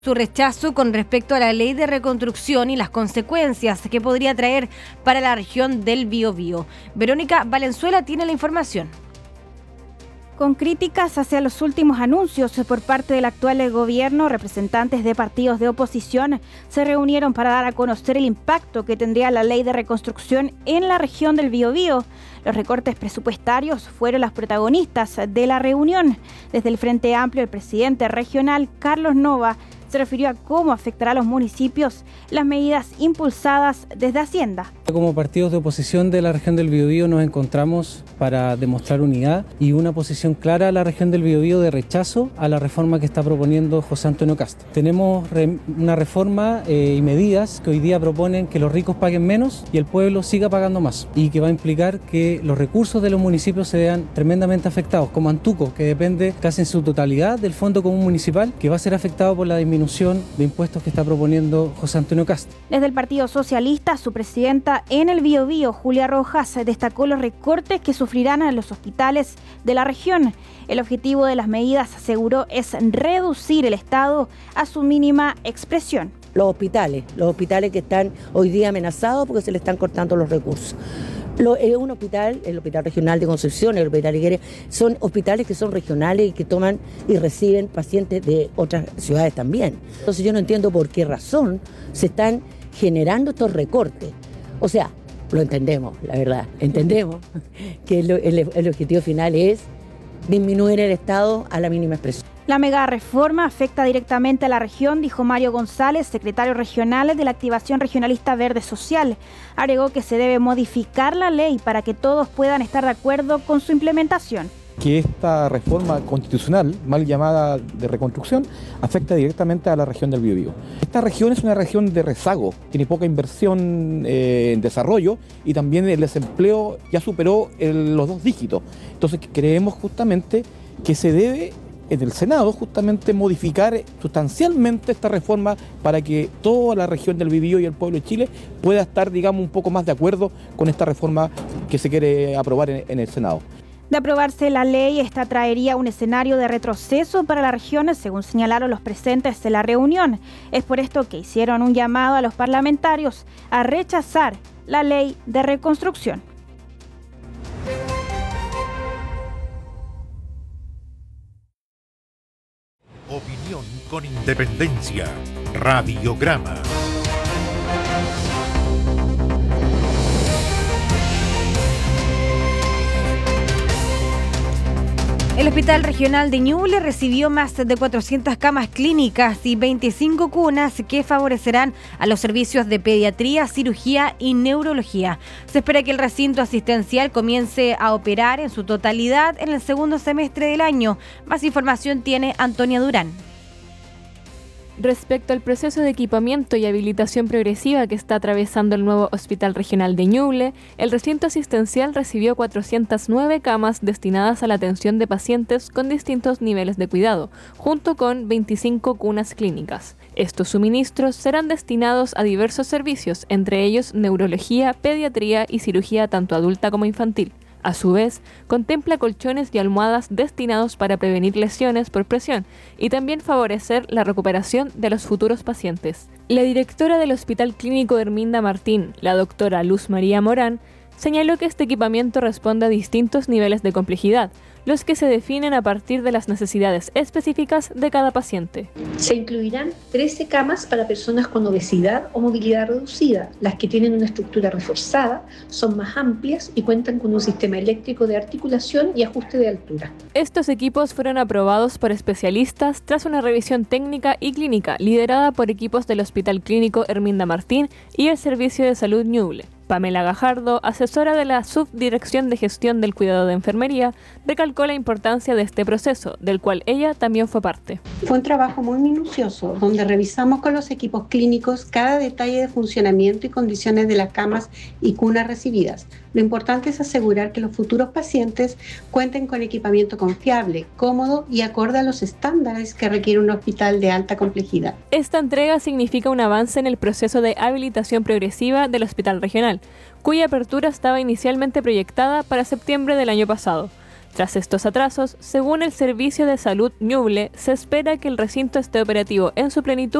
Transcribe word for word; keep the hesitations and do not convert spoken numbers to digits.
Su rechazo con respecto a la ley de reconstrucción y las consecuencias que podría traer para la región del Biobío. Verónica Valenzuela tiene la información. Con críticas hacia los últimos anuncios por parte del actual gobierno, representantes de partidos de oposición se reunieron para dar a conocer el impacto que tendría la ley de reconstrucción en la región del Biobío. Los recortes presupuestarios fueron las protagonistas de la reunión. Desde el Frente Amplio, el presidente regional, Carlos Nova, se refirió a cómo afectará a los municipios las medidas impulsadas desde Hacienda. Como partidos de oposición de la región del Biobío nos encontramos para demostrar unidad y una posición clara a la región del Biobío de rechazo a la reforma que está proponiendo José Antonio Kast. Tenemos re, una reforma eh, y medidas que hoy día proponen que los ricos paguen menos y el pueblo siga pagando más, y que va a implicar que los recursos de los municipios se vean tremendamente afectados, como Antuco, que depende casi en su totalidad del Fondo Común Municipal, que va a ser afectado por la disminución de impuestos que está proponiendo José Antonio Kast. Desde el Partido Socialista, su presidenta en el Biobío, Julia Rojas, destacó los recortes que sufrirán a los hospitales de la región. El objetivo de las medidas, aseguró, es reducir el Estado a su mínima expresión. Los hospitales, los hospitales que están hoy día amenazados porque se le están cortando los recursos. Lo, es un hospital, el Hospital Regional de Concepción, el Hospital Higuera, son hospitales que son regionales y que toman y reciben pacientes de otras ciudades también. Entonces yo no entiendo por qué razón se están generando estos recortes. O sea, lo entendemos, la verdad, entendemos que el, el, el objetivo final es disminuir el Estado a la mínima expresión. La mega reforma afecta directamente a la región, dijo Mario González, secretario regional de la Activación Regionalista Verde Social. Agregó que se debe modificar la ley para que todos puedan estar de acuerdo con su implementación. Que esta reforma constitucional, mal llamada de reconstrucción, afecta directamente a la región del Biobío. Esta región es una región de rezago, tiene poca inversión eh, en desarrollo, y también el desempleo ya superó el, los dos dígitos. Entonces creemos justamente que se debe en el Senado justamente modificar sustancialmente esta reforma para que toda la región del Biobío y el pueblo de Chile pueda estar, digamos, un poco más de acuerdo con esta reforma que se quiere aprobar en, en el Senado. De aprobarse la ley, esta traería un escenario de retroceso para la región, según señalaron los presentes de la reunión. Es por esto que hicieron un llamado a los parlamentarios a rechazar la ley de reconstrucción. Opinión con independencia. Radiograma. El Hospital Regional de Ñuble recibió más de cuatrocientas camas clínicas y veinticinco cunas que favorecerán a los servicios de pediatría, cirugía y neurología. Se espera que el recinto asistencial comience a operar en su totalidad en el segundo semestre del año. Más información tiene Antonia Durán. Respecto al proceso de equipamiento y habilitación progresiva que está atravesando el nuevo Hospital Regional de Ñuble, el recinto asistencial recibió cuatrocientas nueve camas destinadas a la atención de pacientes con distintos niveles de cuidado, junto con veinticinco cunas clínicas. Estos suministros serán destinados a diversos servicios, entre ellos neurología, pediatría y cirugía tanto adulta como infantil. A su vez, contempla colchones y almohadas destinados para prevenir lesiones por presión y también favorecer la recuperación de los futuros pacientes. La directora del Hospital Clínico Herminda Martín, la doctora Luz María Morán, señaló que este equipamiento responde a distintos niveles de complejidad, los que se definen a partir de las necesidades específicas de cada paciente. Se incluirán trece camas para personas con obesidad o movilidad reducida. Las que tienen una estructura reforzada son más amplias y cuentan con un sistema eléctrico de articulación y ajuste de altura. Estos equipos fueron aprobados por especialistas tras una revisión técnica y clínica liderada por equipos del Hospital Clínico Herminda Martín y el Servicio de Salud Ñuble. Pamela Gajardo, asesora de la Subdirección de Gestión del Cuidado de Enfermería, recalcó la importancia de este proceso, del cual ella también fue parte. Fue un trabajo muy minucioso, donde revisamos con los equipos clínicos cada detalle de funcionamiento y condiciones de las camas y cunas recibidas. Lo importante es asegurar que los futuros pacientes cuenten con equipamiento confiable, cómodo y acorde a los estándares que requiere un hospital de alta complejidad. Esta entrega significa un avance en el proceso de habilitación progresiva del Hospital Regional, cuya apertura estaba inicialmente proyectada para septiembre del año pasado. Tras estos atrasos, según el Servicio de Salud Ñuble, se espera que el recinto esté operativo en su plenitud